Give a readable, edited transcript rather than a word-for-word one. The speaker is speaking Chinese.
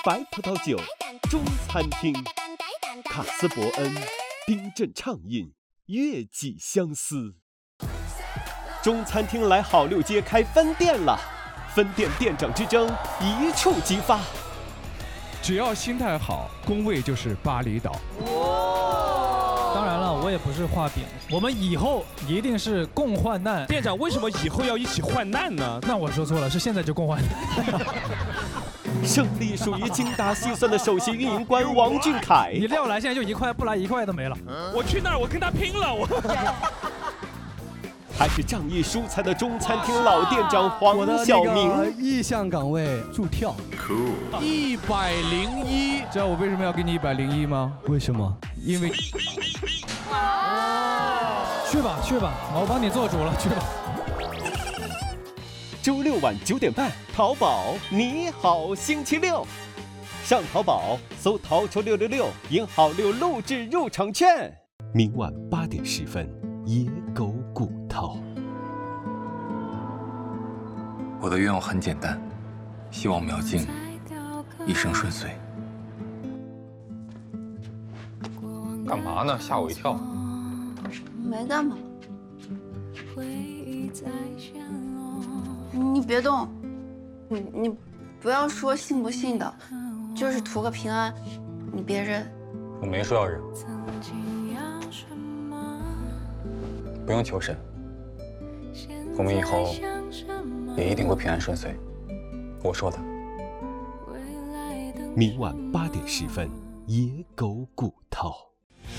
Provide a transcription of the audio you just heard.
白葡萄酒，中餐厅，卡斯伯恩，冰镇畅饮，月季相思。中餐厅来好六街开分店了，分店店长之争一触即发。 只要心态好，工位就是巴厘岛。 当然了，我也不是画饼，我们以后一定是共患难。 店长，为什么以后要一起患难呢？ 那我说错了，是现在就共患难。 胜利属于精打细算的首席运营官王俊凯。 你料来现在就1块，不来1块都没了。 我去那儿，我跟他拼了！我。 还是仗义疏财的中餐厅老店长黄晓明。 意向岗位助跳。 101，知道我为什么要给你101吗？ 为什么？ 因为。 去吧去吧，我帮你做主了，去吧。 周六晚9点半，淘宝你好星期六，上淘宝搜淘出666，赢好6录制入场券。明晚8点10分，野狗骨头。 我的愿望很简单，希望苗静一生顺遂。 干嘛呢？吓我一跳。 没干嘛。你别动，你不要说信不信的，就是图个平安，你别认。 我没说要认，不用求神，我们以后也一定会平安顺遂。我说的。 明晚8点10分，野狗骨头。